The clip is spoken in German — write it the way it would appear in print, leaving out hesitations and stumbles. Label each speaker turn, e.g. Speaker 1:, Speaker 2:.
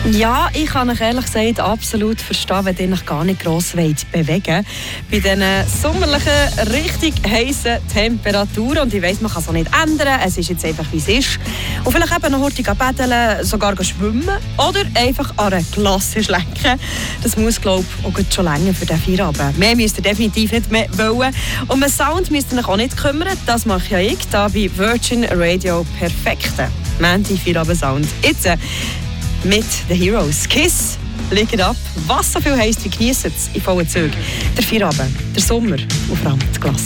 Speaker 1: Ja, ich kann euch ehrlich gesagt absolut verstehen, wenn ihr euch gar nicht gross bewegen wollt. Bei diesen sommerlichen, richtig heissen Temperaturen. Und ich weiss, man kann es auch nicht ändern. Es ist jetzt einfach, wie es ist. Und vielleicht eben noch heute paddeln, sogar schwimmen oder einfach an einer Glasse schlecken. Das muss, glaube ich, auch schon länger für den Feierabend. Mehr müsst ihr definitiv nicht mehr wollen. Um den Sound müsst ihr euch auch nicht kümmern. Das mache ja ich da bei Virgin Radio. Perfekte Mänti-Feierabend-Sound. Jetzt mit den Heroes. Kiss, legt ab, was so viel heisst wie geniessen es in vollen Zügen. Der Feierabend, der Sommer und vor allem die Glasse.